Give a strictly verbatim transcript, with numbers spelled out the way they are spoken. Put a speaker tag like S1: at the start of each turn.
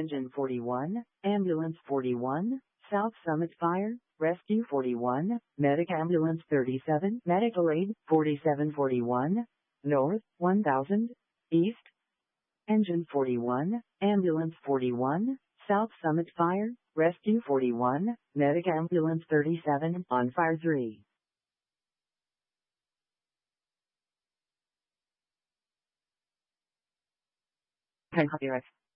S1: Engine forty-one, Ambulance forty-one, South Summit Fire, Rescue forty-one, Medic Ambulance thirty-seven, Medical Aid forty-seven forty-one, North one thousand, East. Engine forty-one, Ambulance forty-one, South Summit Fire, Rescue forty-one, Medic Ambulance thirty-seven, on Fire three. Copyright.